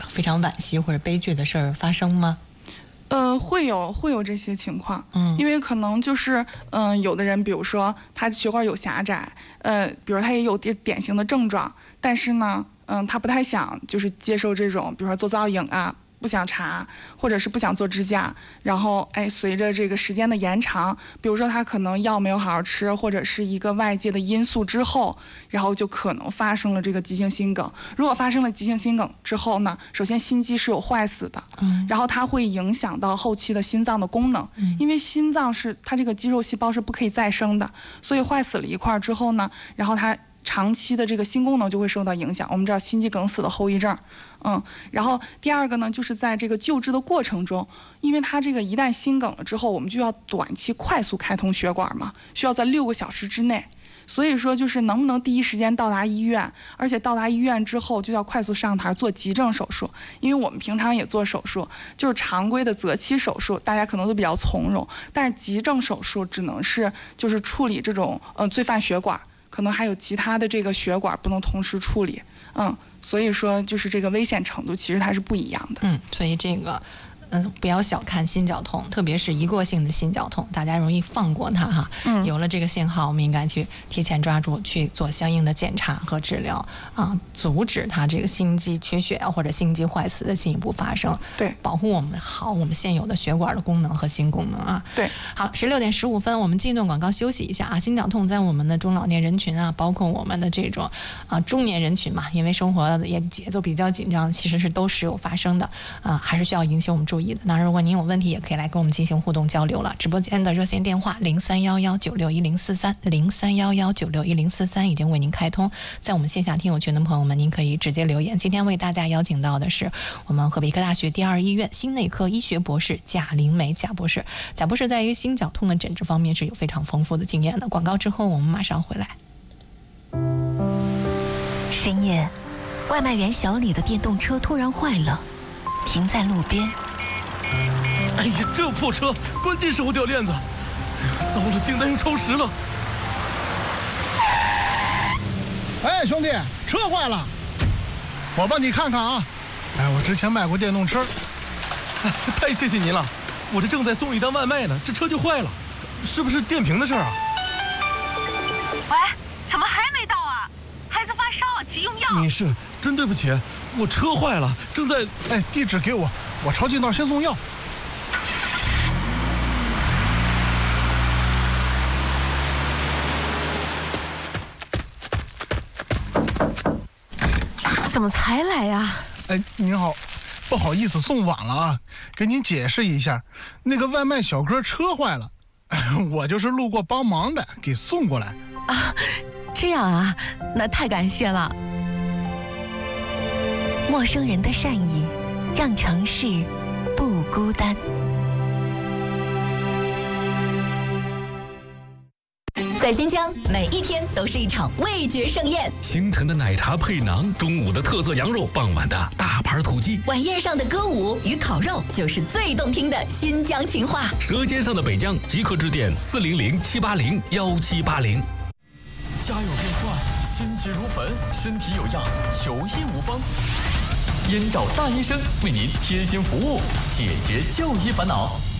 非常惋惜或者悲剧的事儿发生吗？ 会有这些情况，因为可能就是，有的人，比如说他血管有狭窄，比如他也有典型的症状，但是呢，他不太想就是接受这种，比如说做造影啊，不想查，或者是不想做支架，然后随着这个时间的延长，比如说他可能药没有好好吃，或者是一个外界的因素之后，然后就可能发生了这个急性心梗。如果发生了急性心梗之后呢，首先心肌是有坏死的，然后它会影响到后期的心脏的功能，因为心脏是它这个肌肉细胞是不可以再生的，所以坏死了一块之后呢，然后它长期的这个心功能就会受到影响。我们知道心肌梗死的后遗症。然后第二个呢，就是在这个救治的过程中，因为它这个一旦心梗了之后，我们就要短期快速开通血管嘛，需要在6个小时之内。所以说，就是能不能第一时间到达医院，而且到达医院之后就要快速上台做急症手术，因为我们平常也做手术，就是常规的择期手术，大家可能都比较从容，但是急症手术只能是就是处理这种罪犯血管，可能还有其他的这个血管不能同时处理，所以说就是这个危险程度其实它是不一样的。 所以这个不要小看心绞痛，特别是一过性的心绞痛，大家容易放过它哈。有了这个信号，我们应该去提前抓住，去做相应的检查和治疗啊，阻止它这个心肌缺血或者心肌坏死的进一步发生。 对， 保护我们现有的血管的功能和心功能啊。 对， 好，16点15分，我们进一段广告休息一下啊。心绞痛在我们的中老年人群啊，包括我们的这种中年人群嘛，因为生活也节奏比较紧张，其实是都时有发生的还是需要引起我们注意。那如果您有问题，也可以来跟我们进行互动交流了。直播间的热线电话0311961043，0311961043已经为您开通。在我们线下听友群的朋友们，您可以直接留言。今天为大家邀请到的是我们河北医科大学第2医院心内科医学博士贾玲梅贾博士。贾博士在于心绞痛的诊治方面是有非常丰富的经验的。广告之后，我们马上回来。 深夜，外卖员小李的电动车突然坏了，停在路边。 哎呀，这破车，关键时候掉链子！哎呀，糟了，订单又超时了。 哎，兄弟，车坏了，我帮你看看啊。我之前卖过电动车。 太谢谢您了，我这正在送一单外卖呢，这车就坏了，是不是电瓶的事儿啊？ 喂，怎么还没到啊？孩子发烧，急用药。 女士，真对不起，我车坏了，正在…… 地址给我，我抄近道先送药。 怎么才来呀？ 您好，不好意思送晚了啊，给您解释一下，那个外卖小哥车坏了，我就是路过帮忙的，给送过来。 啊，这样啊，那太感谢了。陌生人的善意，让城市不孤单。 在新疆，每一天都是一场味觉盛宴。 清晨的奶茶配馕，中午的特色羊肉，傍晚的大盘土鸡， 晚宴上的歌舞与烤肉，就是最动听的新疆情话。 舌尖上的北疆，即刻致电400-780-1780。 家有变幻，心急如焚；身体有恙，求医无方。燕赵大医生为您贴心服务，解决就医烦恼。